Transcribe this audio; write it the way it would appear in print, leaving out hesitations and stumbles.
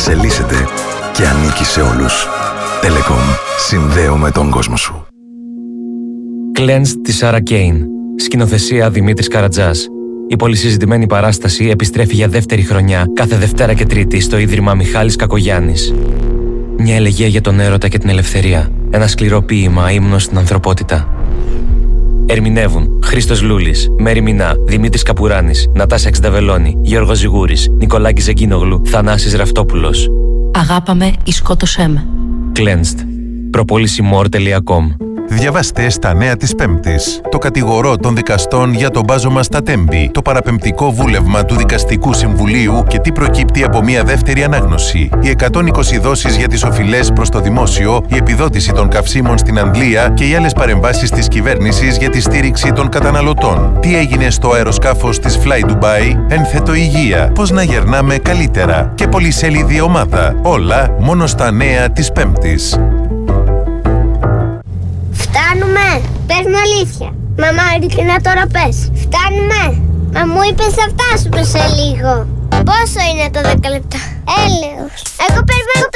εξελίσσεται και ανήκει σε όλους. Telecom. Συνδέομαι τον κόσμο σου. Cleansed της Σάρα Κέιν. Σκηνοθεσία Δημήτρης Καρατζάς. Η πολυσυζητημένη παράσταση επιστρέφει για δεύτερη χρονιά κάθε Δευτέρα και Τρίτη στο Ίδρυμα Μιχάλης Κακογιάννης. Μια ελεγεία για τον έρωτα και την ελευθερία. Ένα σκληρό ποίημα ύμνος στην ανθρωπότητα. Ερμηνεύουν Χρήστος Λούλης, Μέρη Μινά, Δημήτρης Καπουράνης, Νατάσα Εξνταβελώνη, Γιώργος Ζιγούρης, Νικολάκης Ζεγκίνογλου, Θανάσης Ραυτόπουλος. Αγάπαμε ή σκότωσέ με. Cleansed. Προπόλησιμορ.com. Διαβάστε στα νέα της Πέμπτης. Το κατηγορό των δικαστών για τον μπάζωμα στα Τέμπη, το παραπεμπτικό βούλευμα του Δικαστικού Συμβουλίου και τι προκύπτει από μια δεύτερη ανάγνωση. Οι 120 δόσεις για τις οφειλές προς το δημόσιο, η επιδότηση των καυσίμων στην Αγγλία και οι άλλες παρεμβάσεις της κυβέρνησης για τη στήριξη των καταναλωτών. Τι έγινε στο αεροσκάφος της Fly Dubai, ένθετο υγεία, πώς να γερνάμε καλύτερα και πολυσέλιδη ομάδα. Όλα μόνο στα νέα της Πέμπτης. Φτάνουμε! Πες μου αλήθεια. Μαμά, ειλικρινά τώρα πες. Φτάνουμε! Μα μου είπες θα φτάσουμε σε λίγο. Πόσο είναι το 10 λεπτά? Έλεος. Εγώ περιμένω